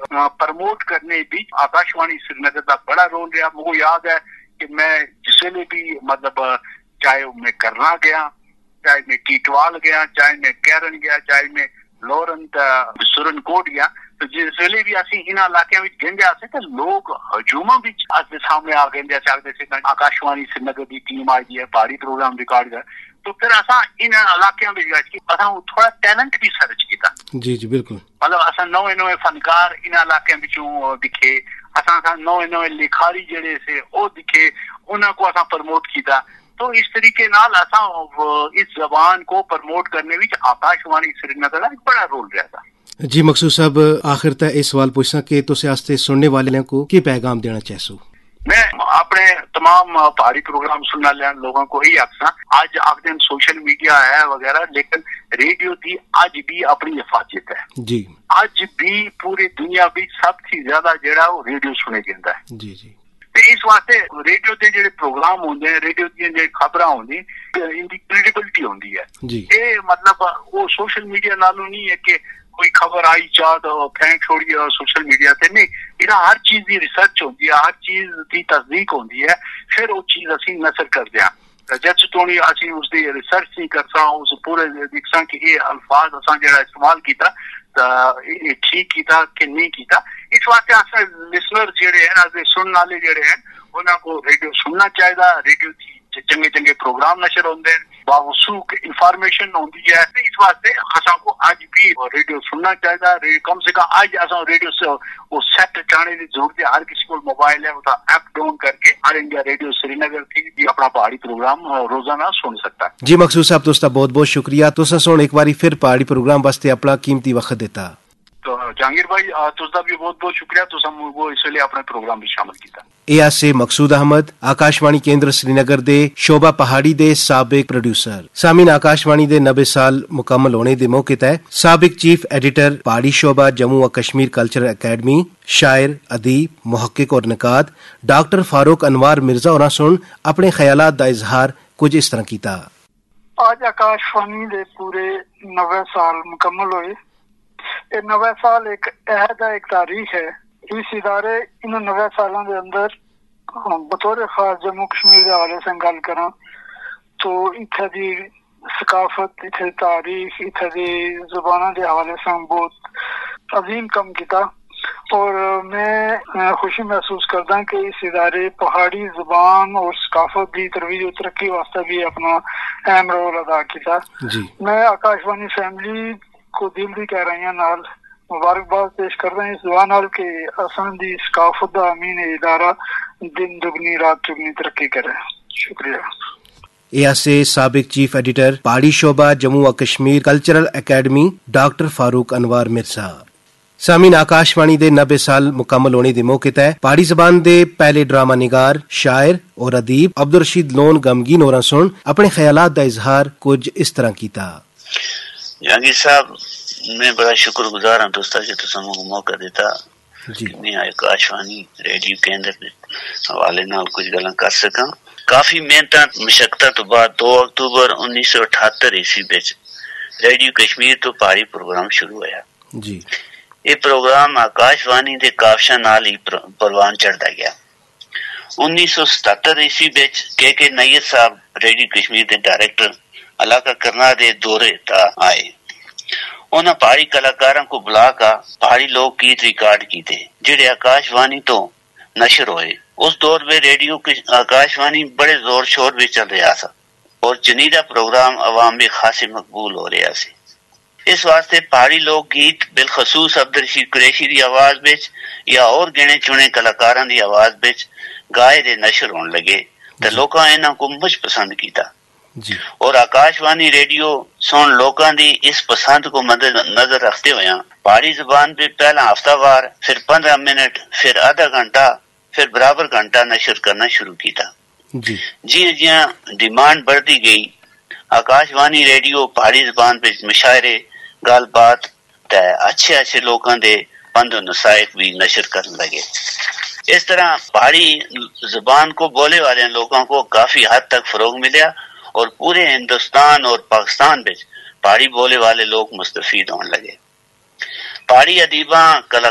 Promote करने भी आकाशवाणी श्रीनगर का बड़ा रोल रहा। मुझे याद है कि मैं जिसले भी मतलब चाहे मैं करना गया, चाहे मैं टीटवाल गया, चाहे मैं कैरन गया, चाहे मैं लॉरेंट सुरनकोट गया, तो जिस वेले भी असं इन इलाकों में गेंदे आसे तो लोग हजूमा भी सामने आ गए से आकाशवाणी श्रीनगर की टीम आई है, पहाड़ी प्रोग्राम रिकॉर्ड कर। तो फिर असा इन इलाकों में असा थोड़ा टैलेंट भी सर्च किया। जी जी बिल्कुल। मतलब असा नवे नवे फनकार इन इलाकों दिखे, असा नवे नवे लिखारी जेड़े से वो दिखे, उनको असा प्रमोट किया। तो इस तरीके नाल असा इस जबान को प्रमोट करने में आकाशवाणी श्रीनगर का एक बड़ा रोल रहता। जी मकसूद साहब, आखिर तक ये सवाल पूछना कि तुम आस्ते सुनने वाले को की पैगाम देना चाहसो? मैं अपने तमाम पहाड़ी प्रोग्राम सुनने वाले लोगों को ही आखसा, आज आखते सोशल मीडिया है वगैरह, लेकिन रेडियो की आज भी अपनी हिफाजत है जी। आज भी पूरी दुनिया भी सबसे ज्यादा जेड़ा वो रेडियो सुने जाता है जी जी। इस वास्ते रेडियो के जो प्रोग्राम होंगे, रेडियो दी खबर होंगी, इनकी क्रेडिबिलिटी होंगी है जी। ये मतलब वो सोशल मीडिया नालों नहीं है कि कोई खबर आई चाह तो फेंक छोड़ी और सोशल मीडिया से नहीं, इन्हें हर चीज की रिसर्च होती है, हर चीज की तस्दीक होती है, फिर वो चीज असी नशर कर दिया। जज तो नहीं असी उसकी रिसर्च नहीं करता, उस पूरे दिखसा कि ये अल्फाज असा जरा इस्तेमाल किया ठीक किया कि नहीं किया। इस वास्ते असा लिसनर जेड़े हैं, सुनने वाले जेड़े हैं, उनको रेडियो सुनना चाहिए। रेडियो की चंगे चंगे प्रोग्राम नशर होंगे, बावसूख इंफॉर्मेशन होती है। इस वास्ते असा को आज भी रेडियो सुनना चाहिए। कम से कम आज असा रेडियो से वो सेट चाने की जरूरत है। हर किसी को मोबाइल है, उसका ऐप डाउन करके ऑल इंडिया रेडियो श्रीनगर थी भी अपना पहाड़ी प्रोग्राम रोजाना सुन सकता है। जी मकसूद साहब, तुसदा बहुत बहुत शुक्रिया। तुसा सुन एक बारी फिर पहाड़ी प्रोग्राम वास्ते अपना कीमती वक्त देता। तो जहांगीर भाई तुसदा भी बहुत बहुत शुक्रिया, तुसा वो इसलिए अपने प्रोग्राम में शामिल किया। ए से मकसूद अहमद, आकाशवाणी केंद्र श्रीनगर दे शोभा पहाड़ी दे साबिक प्रोड्यूसर। सामीन, आकाशवाणी दे 90 साल मुकम्मल होने दे मौके तय साबिक चीफ एडिटर पहाड़ी शोभा जम्मू व कश्मीर कल्चरल अकेडमी, शायर, अदीब, मुहक्किक और नकाद डॉक्टर फारूक अनवार मिर्जा और सुन अपने ख्यालात दा इजहार कुछ इस तरह कीता। आज आकाशवाणी दे पूरे 90 साल मुकम्मल हुए। ये 90 साल एक अहद है, एक तारीख है। इस इदारे इन 90 सालों के अंदर बतौर खास जम्मू कश्मीर के हवाले से गल करा तो इत्थे दी सकाफत, इत्थे तारीख, इत्थे दी जुबाना के हवाले से बहुत अजीम कम किया। और मैं खुशी महसूस करता कि इस इदारे पहाड़ी जुबान और सकाफत की तरवीज और तरक्की वास्ते भी अपना अहम रोल अदा किया। मैं आकाशवाणी फैमिली को दिल दी कह रही नाल मुबारकबाद पेश कर रहे हैं इस दुआ नाल के असां दी सकाफत दा अमीन इदारा दिन दुगनी रात चुगनी तरक्की करे। शुक्रिया। ए से साबिक चीफ एडिटर पहाड़ी शोभा जम्मू व Kashmir cultural academy doctor Farooq अनवार मिर्जा। सामीन, आकाशवाणी दे 90 साल मुकम्मल होने दे मौके तय पहाड़ी जबान दे पहले ड्रामा निगार, शायर और अदीब अब्दुल रशीद लोन गमगीन और सुन अपने ख्यालात दा इजहार कुछ इस तरह कीता। जहांगीर साहब, मैं बड़ा शुक्रगुजार हूँ दोस्ता कि तुम मुझे मौका देता जी। मैं आकाशवाणी रेडियो केंद्र के हवाले नाल कुछ गल्लां कर सका। काफी मेहनत मशक्कत तो बाद 2 अक्तूबर 1978 ईस्वी विच रेडियो कश्मीर तो पहाड़ी प्रोग्राम शुरू होया जी। ये प्रोग्राम आकाशवाणी दे काफशां नाल ही परवान चढ़दा गया। 1977 ईस्वी विच के नैयर साहब रेडियो कश्मीर दे डायरेक्टर इलाका करना दे दौरे ता आए। उन्हें पहाड़ी कलाकारों को बुलाकर पहाड़ी लोक गीत रिकॉर्ड किए जेड़े आकाशवाणी तो नशर हुए। उस दौर में रेडियो आकाशवाणी बड़े जोर शोर में चल रहा था और चुनिंदा प्रोग्राम अवाम में खासे मकबूल हो रहा है। इस वास्ते पहाड़ी लोक गीत बिलखसूस अब्दुल रशीद कुरैशी की आवाज बिच या और गिने चुने कलाकारों की आवाज बिच गाए दे नशर होने लगे तो लोकां इन्हां को मुझ पसंद किया और आकाशवाणी रेडियो सुन लोगों की इस पसंद को मद्देनजर रखते हुए पहाड़ी जुबान पे पहला हफ्तावार, फिर 15 मिनट, फिर आधा घंटा, फिर बराबर घंटा नशर करना शुरू किया। जी डिमांड बढ़ती गई, आकाशवाणी रेडियो पहाड़ी जुबान पे मुशायरे, गलबात अच्छे लोगों के पंद नसाइक भी नशर करने लगे। इस तरह पहाड़ी जुबान को बोले वाले लोगों को काफी हद तक फरोग मिला और पूरे हिंदुस्तान और पाकिस्तान में पहाड़ी बोले वाले लोग मुस्तफीद होने लगे। पहाड़ी अदीबा